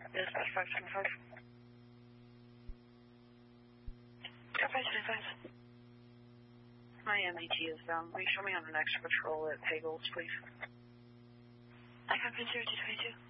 Dispatch 525. Copy 25. My MDT is down. Will you show me on the next patrol at Pagels, please? I copy 0222.